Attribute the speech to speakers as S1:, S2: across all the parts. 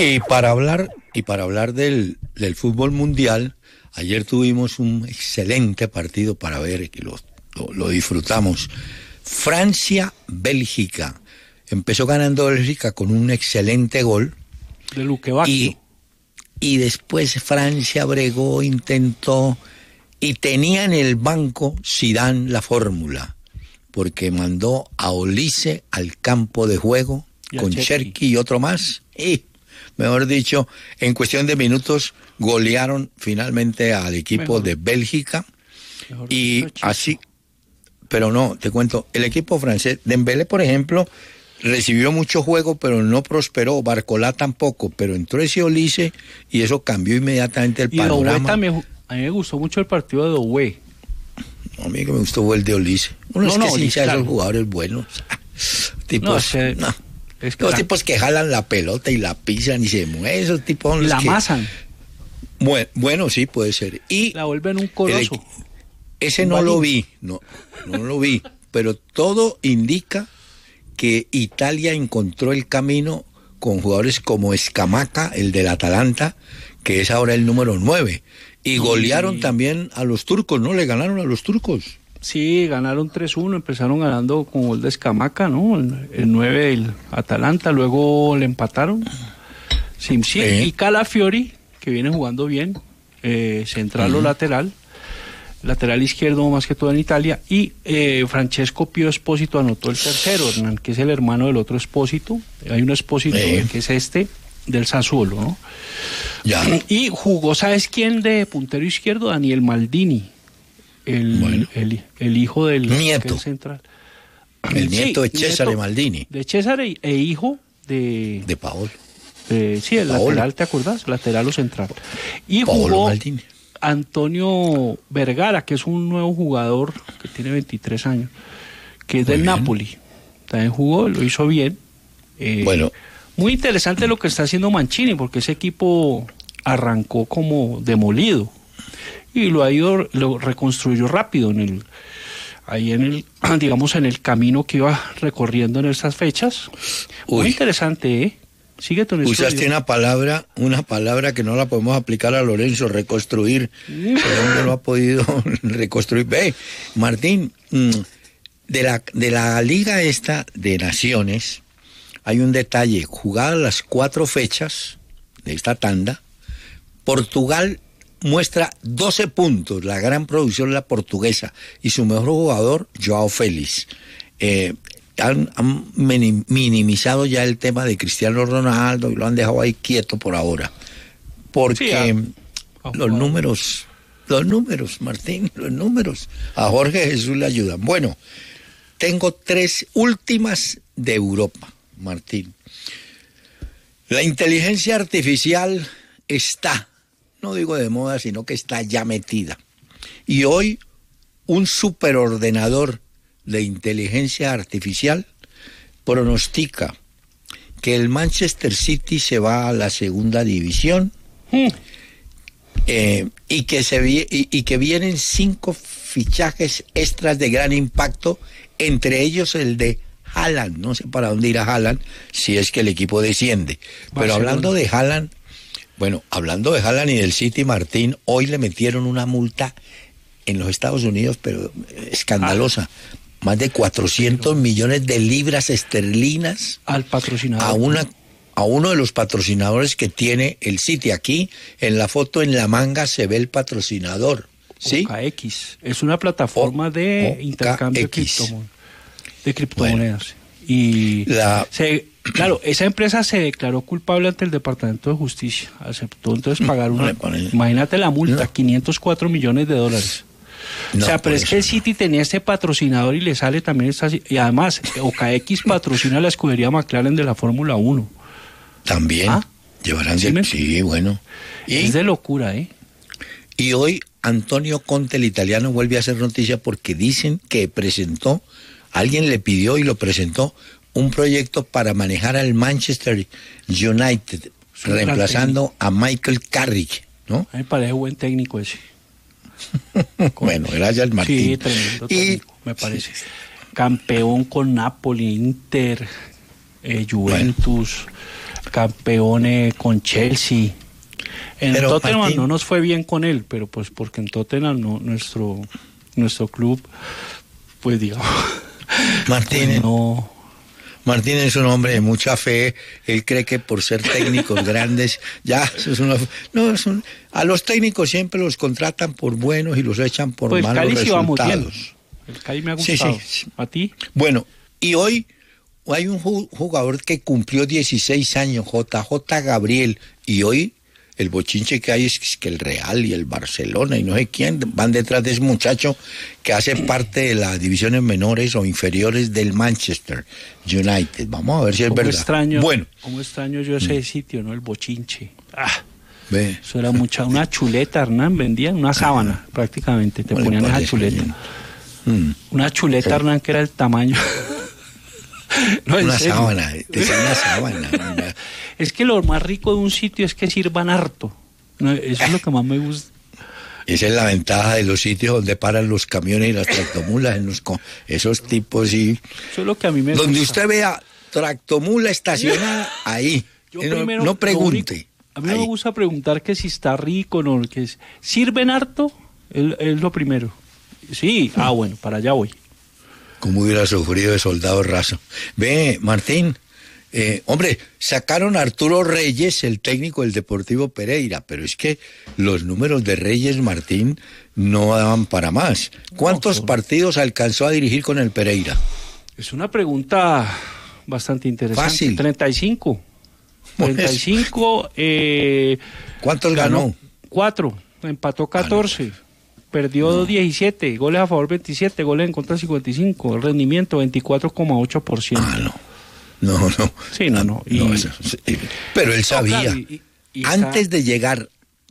S1: Y para hablar del fútbol mundial, ayer tuvimos un excelente partido para ver, que lo disfrutamos. Francia-Bélgica. Empezó ganando Bélgica con un excelente gol.
S2: De Luque Bacchio.
S1: Y después Francia bregó, intentó, y tenía en el banco Zidane la fórmula, porque mandó a Olise al campo de juego con Cherki y otro más, y, mejor dicho, en cuestión de minutos golearon finalmente al equipo de Bélgica, y así, pero no, te cuento, el equipo francés, Dembélé, por ejemplo, recibió mucho juego, pero no prosperó. Barcolá tampoco, pero entró ese Olise y eso cambió inmediatamente el panorama.
S2: Doué también, a mí me gustó mucho el partido de Doué.
S1: A mí que me gustó fue el de Olise. Es que sí, esos jugadores buenos. Tipos, los tipos que jalan la pelota y la pisan y se mueven, esos tipos son los
S2: la
S1: que
S2: amasan.
S1: Bueno, sí, puede ser. Y
S2: la vuelven un coloso.
S1: Ese no lo vi, no lo vi, pero todo indica que Italia encontró el camino con jugadores como Scamacca, el del Atalanta, que es ahora el número 9. Y golearon también a los turcos, ¿no? Le ganaron a los turcos.
S2: Sí, ganaron 3-1, empezaron ganando con gol de Scamacca, ¿no? El 9 del Atalanta, luego le empataron. Sí. Y Calafiori, que viene jugando bien, central o lateral izquierdo más que todo en Italia, y Francesco Pio Espósito anotó el tercero, Hernán, que es el hermano del otro Espósito. Hay un Espósito que es del Sassuolo, ¿no?
S1: Ya.
S2: Y jugó, ¿sabes quién de puntero izquierdo? Daniel Maldini, el hijo del
S1: nieto
S2: central.
S1: El nieto de Cesare Maldini.
S2: De Cesare e hijo de
S1: Paolo.
S2: Sí, el
S1: Paolo.
S2: lateral, ¿te acordás? Lateral o central. Y
S1: Paolo
S2: jugó
S1: Maldini.
S2: Antonio Vergara, que es un nuevo jugador que tiene 23 años, que es del Napoli. También jugó, lo hizo bien. Muy interesante lo que está haciendo Mancini, porque ese equipo arrancó como demolido y lo reconstruyó rápido digamos, en el camino que iba recorriendo en esas fechas. Muy interesante, ¿eh? Sigue tu
S1: Usaste una palabra que no la podemos aplicar a Lorenzo, reconstruir. El hombre no ha podido reconstruir. Ve, Martín, de la Liga esta de Naciones, hay un detalle. Jugadas las 4 fechas de esta tanda, Portugal muestra 12 puntos, la gran producción la portuguesa, y su mejor jugador, Joao Félix. Han minimizado ya el tema de Cristiano Ronaldo y lo han dejado ahí quieto por ahora, porque los números, Martín, los números a Jorge Jesús le ayudan. Bueno, tengo 3 últimas de Europa, Martín. La inteligencia artificial está, no digo de moda, sino que está ya metida, y hoy un superordenador de inteligencia artificial pronostica que el Manchester City se va a la segunda división y que vienen 5 fichajes extras de gran impacto, entre ellos el de Haaland. No sé para dónde irá Haaland si es que el equipo desciende. Pero hablando de Haaland y del City, Martín, hoy le metieron una multa en los Estados Unidos, pero escandalosa. Más de 400 millones de libras esterlinas
S2: al patrocinador.
S1: A uno de los patrocinadores que tiene el City. Aquí, en la foto, en la manga, se ve el patrocinador. ¿Sí?
S2: OKX. Es una plataforma de intercambio de criptomonedas. Y claro, esa empresa se declaró culpable ante el Departamento de Justicia. Aceptó entonces pagar imagínate la multa, $504 millones. Pero es que el City tenía este patrocinador y le sale también y además OKX patrocina la escudería McLaren de la Fórmula 1.
S1: También llevarán sí, bueno.
S2: Es de locura,
S1: Y hoy Antonio Conte, el italiano, vuelve a hacer noticia porque dicen que alguien le pidió y lo presentó un proyecto para manejar al Manchester United, reemplazando a Michael Carrick, ¿no?
S2: A mí me parece buen técnico ese.
S1: Bueno, gracias, Martín.
S2: Sí, tremendo técnico, me parece. Campeón con Napoli, Inter, Juventus. campeón con Chelsea. En
S1: Pero,
S2: Tottenham
S1: Martín,
S2: no nos fue bien con él, pero pues porque en Tottenham no, nuestro club, pues digamos,
S1: Martín,
S2: pues no.
S1: Martín es un hombre de mucha fe. Él cree que por ser técnicos grandes, ya, eso es una, no, a los técnicos siempre los contratan por buenos y los echan por
S2: Pues
S1: malos
S2: Cali sí vamos bien.
S1: resultados.
S2: El Cali me ha gustado.
S1: Sí.
S2: ¿A ti?
S1: Bueno, y hoy hay un jugador que cumplió 16 años, JJ Gabriel, y hoy el bochinche que hay es que el Real y el Barcelona y no sé quién van detrás de ese muchacho que hace parte de las divisiones menores o inferiores del Manchester United. Vamos a ver si es verdad.
S2: ¿Cómo extraño yo ese sitio, no? El bochinche.
S1: Ve.
S2: Eso era una chuleta, Hernán, vendían una sábana prácticamente, te ponían esa chuleta. Una chuleta, Hernán, que era el tamaño. No,
S1: una
S2: serio.
S1: sábana, una sábana.
S2: Es que lo más rico de un sitio es que sirvan harto. No, eso es lo que más me gusta.
S1: Esa es la ventaja de los sitios donde paran los camiones y las tractomulas, esos tipos y...
S2: Eso es lo que a mí me gusta.
S1: Donde usted vea tractomula estacionada, ahí. No pregunte.
S2: A mí no me gusta preguntar que si está rico, no, que sirven harto, es lo primero. Sí, bueno, para allá voy.
S1: Como hubiera sufrido de soldado raso. Ve, Martín, hombre, sacaron a Arturo Reyes, el técnico del Deportivo Pereira, pero es que los números de Reyes, Martín, no daban para más. ¿Cuántos partidos alcanzó a dirigir con el Pereira?
S2: Es una pregunta bastante interesante.
S1: Fácil.
S2: 35. 35.
S1: ¿Cuántos ganó?
S2: 4. Empató 14. Perdió 17, goles a favor 27, goles en contra 55, el rendimiento 24,8%.
S1: No.
S2: Sí, no.
S1: Pero él sabía. Claro, antes de llegar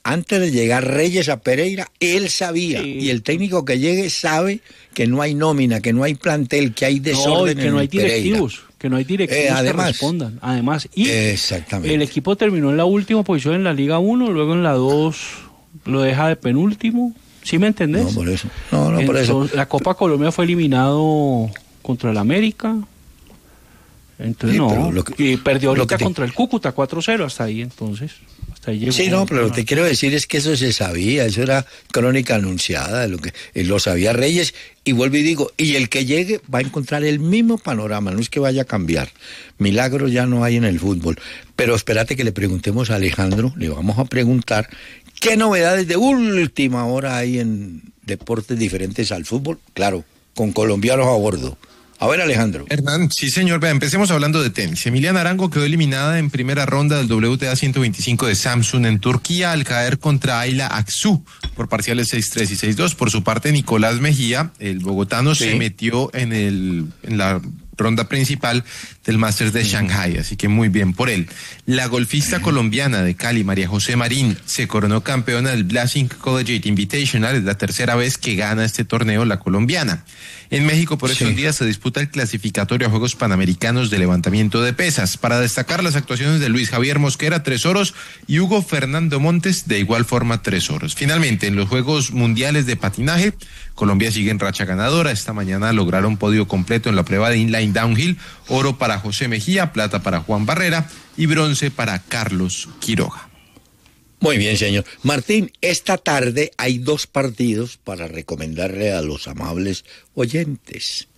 S1: Reyes a Pereira, él sabía. Y el técnico que llegue sabe que no hay nómina, que no hay plantel, que hay desorden.
S2: Que no hay directivos. Que no hay directivos
S1: además,
S2: que respondan. Además, y
S1: exactamente.
S2: El equipo terminó en la última posición en la Liga 1, luego en la 2 lo deja de penúltimo. ¿Sí me entendés?
S1: No, por eso. No, por eso.
S2: La Copa Colombia fue eliminado contra el América. Entonces, y perdió ahorita contra el Cúcuta 4-0, hasta ahí entonces. Hasta ahí llegó.
S1: Sí, pero lo que te quiero decir es que eso se sabía, eso era crónica anunciada, lo sabía Reyes, y vuelvo y digo, y el que llegue va a encontrar el mismo panorama, no es que vaya a cambiar. Milagros ya no hay en el fútbol. Pero espérate que le preguntemos a Alejandro, le vamos a preguntar ¿qué novedades de última hora hay en deportes diferentes al fútbol? Claro, con colombianos a bordo. A ver, Alejandro.
S3: Hernán, sí señor, empecemos hablando de tenis. Emiliana Arango quedó eliminada en primera ronda del WTA 125 de Samsun en Turquía al caer contra Ayla Aksu por parciales 6-3 y 6-2. Por su parte, Nicolás Mejía, el bogotano, se metió en la ronda principal del Masters de Shanghai, así que muy bien por él. La golfista colombiana de Cali, María José Marín, se coronó campeona del Blessing Collegiate Invitational, es la tercera vez que gana este torneo la colombiana. En México por estos días se disputa el clasificatorio a Juegos Panamericanos de levantamiento de pesas. Para destacar las actuaciones de Luis Javier Mosquera, 3 oros, y Hugo Fernando Montes, de igual forma 3 oros. Finalmente, en los Juegos Mundiales de Patinaje, Colombia sigue en racha ganadora. Esta mañana lograron podio completo en la prueba de inline downhill, oro para José Mejía, plata para Juan Barrera y bronce para Carlos Quiroga.
S1: Muy bien, señor. Martín, esta tarde hay 2 partidos para recomendarle a los amables oyentes.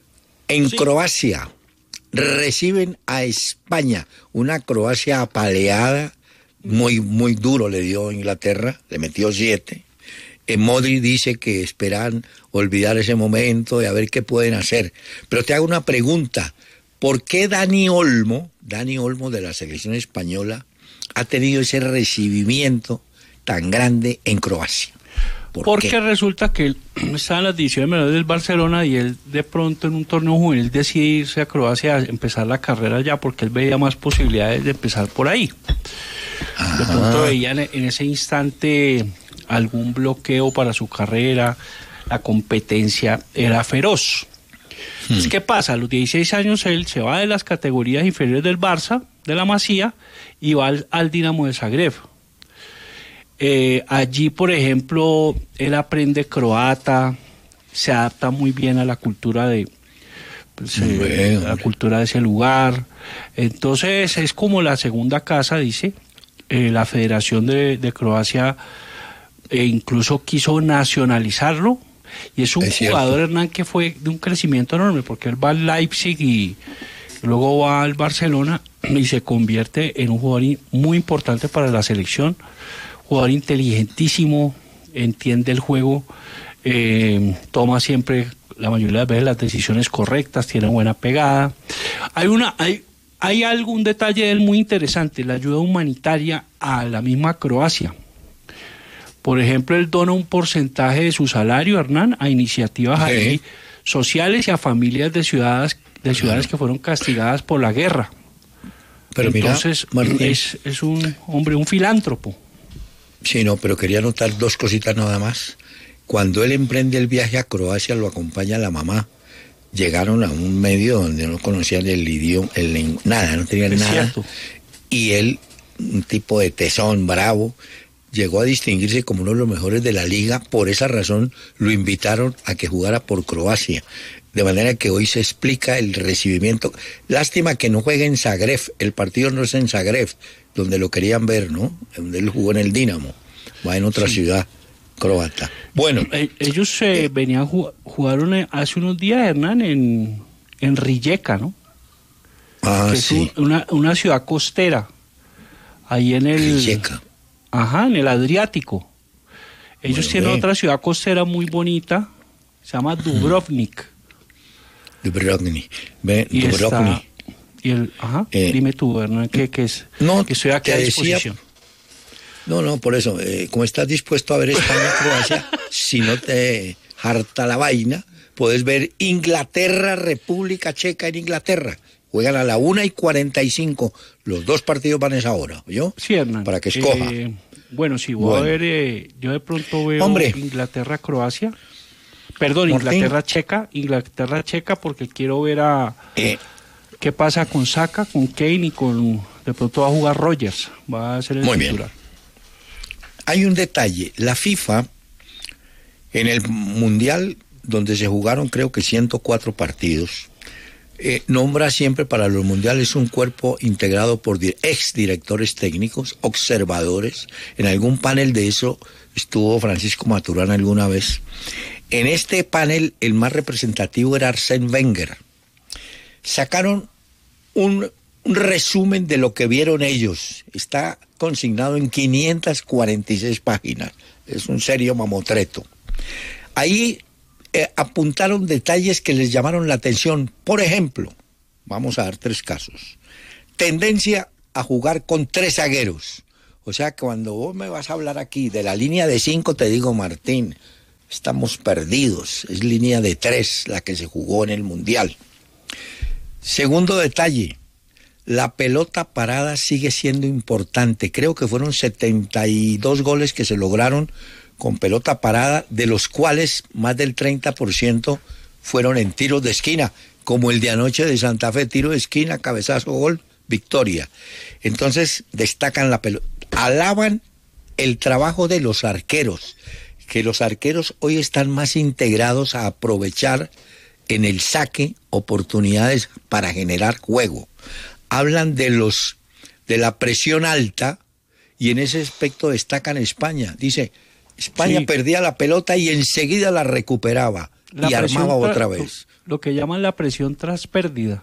S1: En Croacia reciben a España, una Croacia apaleada, muy duro le dio a Inglaterra, le metió 7. Modric dice que esperan olvidar ese momento y a ver qué pueden hacer. Pero te hago una pregunta, ¿por qué Dani Olmo de la selección española, ha tenido ese recibimiento tan grande en Croacia?
S2: Porque resulta que él estaba en las divisiones menores del Barcelona y él de pronto en un torneo juvenil decide irse a Croacia a empezar la carrera allá porque él veía más posibilidades de empezar por ahí. De pronto veía en ese instante algún bloqueo para su carrera, la competencia era feroz. Entonces, ¿qué pasa? A los 16 años él se va de las categorías inferiores del Barça, de la Masía, y va al Dinamo de Zagreb. Allí, por ejemplo, él aprende croata, se adapta muy bien a la cultura la cultura de ese lugar. Entonces es como la segunda casa, dice. La Federación de Croacia incluso quiso nacionalizarlo, y es un jugador, Hernán, que fue de un crecimiento enorme, porque él va al Leipzig y luego va al Barcelona y se convierte en un jugador muy importante para la selección, jugador inteligentísimo, entiende el juego, toma siempre, la mayoría de las veces, las decisiones correctas, tiene buena pegada. Hay algún detalle de él muy interesante, la ayuda humanitaria a la misma Croacia. Por ejemplo, él dona un porcentaje de su salario, Hernán, a iniciativas ahí sociales y a familias de ciudades que fueron castigadas por la guerra.
S1: Pero
S2: entonces,
S1: mira, Martín,
S2: es un hombre, un filántropo.
S1: Sí, no, pero quería anotar dos cositas nada más. Cuando él emprende el viaje a Croacia, lo acompaña la mamá. Llegaron a un medio donde no conocían el idioma, nada, no tenían nada. Cierto. Y él, un tipo de tesón, bravo, llegó a distinguirse como uno de los mejores de la liga. Por esa razón lo invitaron a que jugara por Croacia. De manera que hoy se explica el recibimiento. Lástima que no juegue en Zagreb. El partido no es en Zagreb, donde lo querían ver, ¿no? Donde él jugó en el Dinamo. Va en otra ciudad croata. Bueno.
S2: Ellos jugaron hace unos días, Hernán, en Rijeka, ¿no?
S1: Ah,
S2: que
S1: sí.
S2: Es una ciudad costera. Ahí en el...
S1: Rijeka.
S2: Ajá, en el Adriático. Ellos tienen otra ciudad costera muy bonita, se llama Dubrovnik.
S1: Dubrovnik.
S2: Dime tú, Hernán, ¿qué es?
S1: No,
S2: que estoy aquí a disposición.
S1: No, por eso, como estás dispuesto a ver España-Croacia, si no te harta la vaina, puedes ver Inglaterra-República Checa en Inglaterra. Juegan a la 1:45. Los dos partidos van a esa hora, ¿yo?
S2: Sí, Hernán.
S1: Para que escoja.
S2: Bueno, sí, voy a ver, yo de pronto veo Inglaterra-Croacia. Perdón, Inglaterra-Checa, porque quiero ver qué pasa con Saka, con Kane y de pronto va a jugar Rodgers, va a ser el titular. Bien.
S1: Hay un detalle, la FIFA, en el Mundial, donde se jugaron creo que 104 partidos, nombra siempre para los mundiales un cuerpo integrado por exdirectores técnicos, observadores. En algún panel de eso estuvo Francisco Maturana alguna vez. En este panel el más representativo era Arsène Wenger. Sacaron un resumen de lo que vieron ellos. Está consignado en 546 páginas. Es un serio mamotreto. Ahí apuntaron detalles que les llamaron la atención. Por ejemplo, vamos a dar 3 casos. Tendencia a jugar con 3 zagueros. O sea que cuando vos me vas a hablar aquí de la línea de 5, te digo, Martín, estamos perdidos. Es línea de 3 la que se jugó en el Mundial. Segundo detalle, la pelota parada sigue siendo importante. Creo que fueron 72 goles que se lograron con pelota parada, de los cuales más del 30% fueron en tiros de esquina, como el de anoche de Santa Fe, tiro de esquina, cabezazo, gol, victoria. Entonces destacan la pelota, alaban el trabajo de los arqueros, que los arqueros hoy están más integrados a aprovechar en el saque oportunidades para generar juego. Hablan de la presión alta, y en ese aspecto destacan España. Dice, España perdía la pelota y enseguida la recuperaba y armaba otra vez.
S2: Lo que llaman la presión tras pérdida.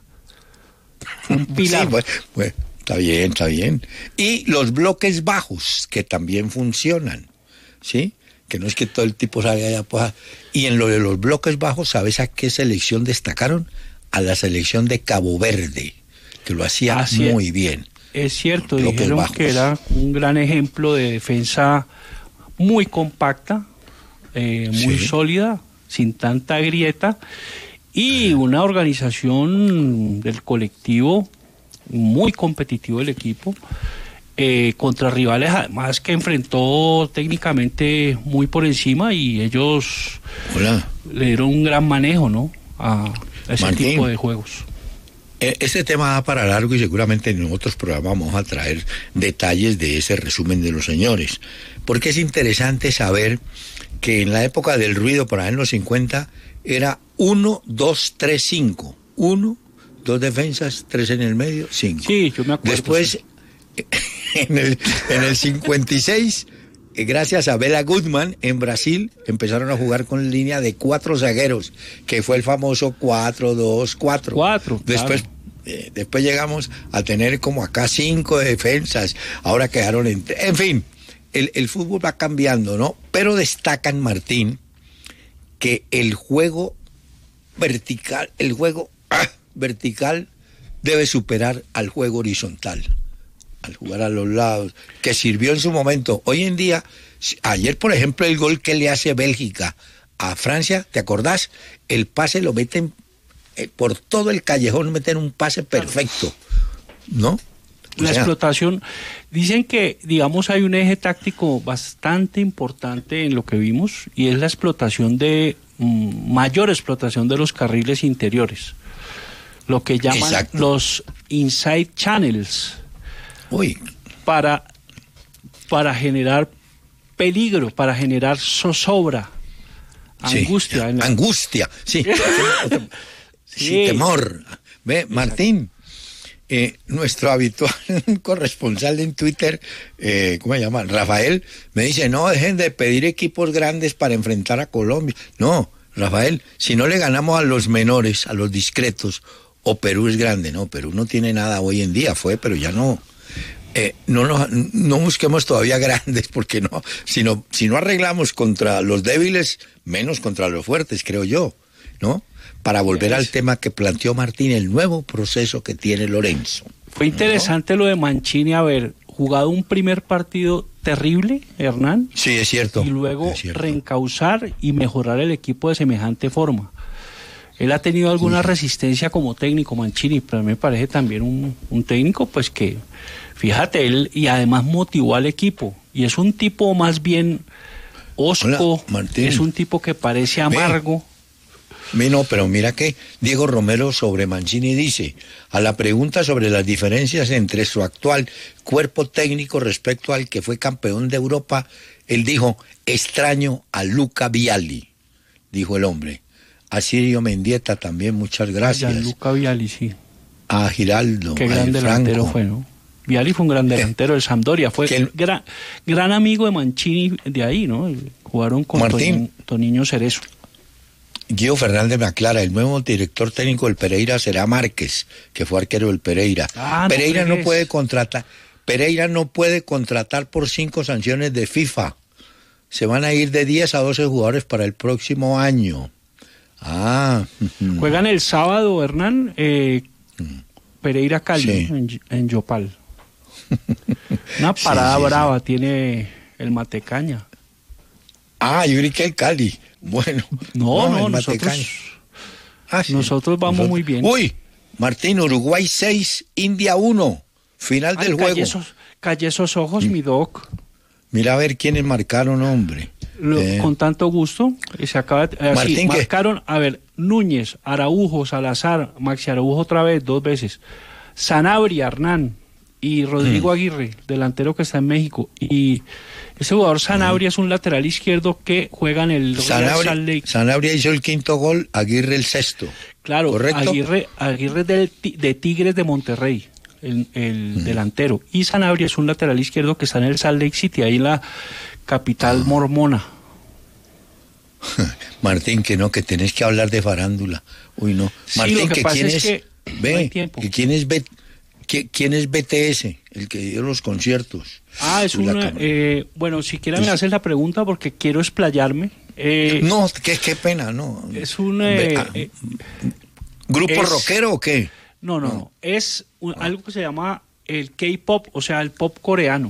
S2: Un pilar.
S1: Sí, pues, está bien. Y los bloques bajos, que también funcionan, ¿sí? Que no es que todo el tipo salga allá, pues. Y en lo de los bloques bajos, ¿sabes a qué selección destacaron? A la selección de Cabo Verde, que lo hacía muy bien.
S2: Es cierto, dijeron que era un gran ejemplo de defensa muy compacta, muy sólida, sin tanta grieta, y una organización del colectivo muy competitivo del equipo, contra rivales además que enfrentó técnicamente muy por encima, y ellos le dieron un gran manejo, ¿no?, a ese tipo de juegos.
S1: Este tema da para largo y seguramente en otros programas vamos a traer detalles de ese resumen de los señores, porque es interesante saber que en la época del ruido, por ahí en los 50, era 1, 2, 3, 5. 1, 2 defensas, 3 en el medio, 5.
S2: Sí, yo me acuerdo.
S1: Después,
S2: sí.
S1: en el 56, gracias a Bela Goodman, en Brasil, empezaron a jugar con línea de 4 zagueros, que fue el famoso 4-2-4.
S2: 4,
S1: Después,
S2: claro.
S1: Después llegamos a tener como acá 5 defensas, ahora quedaron en fin, el fútbol va cambiando, ¿no? Pero destacan, Martín, que el juego vertical, vertical debe superar al juego horizontal, al jugar a los lados, que sirvió en su momento. Hoy en día, ayer por ejemplo el gol que le hace Bélgica a Francia, ¿te acordás? El pase lo meten por todo el callejón, meten un pase perfecto, ¿no?
S2: La explotación, dicen que, digamos, hay un eje táctico bastante importante en lo que vimos, y es la explotación mayor explotación de los carriles interiores, lo que llaman
S1: Exacto.
S2: los inside channels.
S1: Uy.
S2: Para generar peligro, para generar zozobra, angustia.
S1: Sí, angustia, sí. Sí, temor. Ve, Martín, nuestro habitual corresponsal en Twitter, ¿cómo se llama? Rafael, me dice, no dejen de pedir equipos grandes para enfrentar a Colombia. No, Rafael, si no le ganamos a los menores, a los discretos, o Perú es grande, no, Perú no tiene nada hoy en día, pero ya no. No busquemos todavía grandes, porque no, si no arreglamos contra los débiles, menos contra los fuertes, creo yo, ¿no? Para volver al tema que planteó Martín, el nuevo proceso que tiene Lorenzo.
S2: Fue interesante lo de Mancini haber jugado un primer partido terrible, Hernán.
S1: Sí, es cierto.
S2: Y luego reencauzar y mejorar el equipo de semejante forma. Él ha tenido alguna resistencia como técnico, Mancini, pero a mí me parece también un técnico, pues que, fíjate, él y además motivó al equipo. Y es un tipo más bien hosco, es un tipo que parece amargo.
S1: No, pero mira que Diego Romero sobre Mancini dice, a la pregunta sobre las diferencias entre su actual cuerpo técnico respecto al que fue campeón de Europa, él dijo, extraño a Luca Vialli, dijo el hombre. A Sirio Mendieta también, muchas gracias.
S2: A Luca Vialli, sí.
S1: A Giraldo.
S2: Qué gran delantero fue, ¿no? Vialli fue un gran delantero del Sampdoria, fue gran amigo de Mancini de ahí, ¿no? Jugaron con Toniño Cerezo.
S1: Guido Fernández me aclara, el nuevo director técnico del Pereira será Márquez, que fue arquero del Pereira. Pereira no puede contratar por 5 sanciones de FIFA. Se van a ir de 10 a 12 jugadores para el próximo año.
S2: Juegan el sábado, Hernán, Pereira Cali, sí. en Yopal. Una parada brava tiene el Matecaña.
S1: Yo creí que el Cali. Bueno.
S2: No, nosotros vamos muy bien.
S1: Uy, Martín, Uruguay 6, India 1, final del juego.
S2: Calle esos ojos, mi doc.
S1: Mira a ver quiénes marcaron, hombre.
S2: Con tanto gusto, se acaba Martín, marcaron, Núñez, Araujo, Salazar, Maxi Araujo otra vez, 2 veces, Sanabria, Hernán y Rodrigo Aguirre, delantero que está en México. Y ese jugador Sanabria es un lateral izquierdo que juega en el Real Salt Lake.
S1: Sanabria hizo el 5º gol, Aguirre el 6º.
S2: Claro,
S1: ¿correcto?
S2: Aguirre de Tigres de Monterrey, el delantero. Y Sanabria es un lateral izquierdo que está en el Salt Lake City, ahí en la capital mormona.
S1: Martín, que tenés que hablar de farándula. Uy, no. Martín,
S2: sí,
S1: quién es, quién es BTS, el que dio los conciertos.
S2: Es bueno, si quieren me hacen la pregunta porque quiero explayarme.
S1: No, qué pena, no.
S2: Es un
S1: ¿grupo rockero o qué?
S2: No. Es algo que se llama el K-pop, o sea, el pop coreano.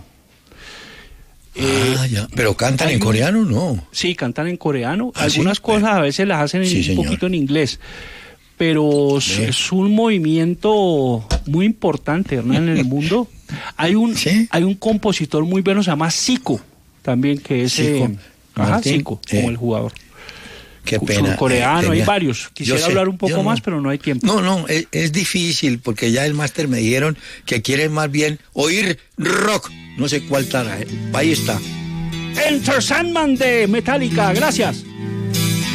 S1: Ya. Pero cantan en coreano, ¿no?
S2: Sí, cantan en coreano. Algunas cosas a veces las hacen un poquito en inglés. Pero es un movimiento muy importante, Hernán, en el mundo. Hay un compositor muy bueno, se llama Zico, también, que es Zico, como el jugador.
S1: Qué pena.
S2: Coreano, hay varios. Quisiera hablar un poco más, pero no hay tiempo.
S1: No, es difícil, porque ya el máster me dijeron que quieren más bien oír rock. No sé cuál estará. Ahí está.
S2: Enter Sandman de Metallica. Gracias.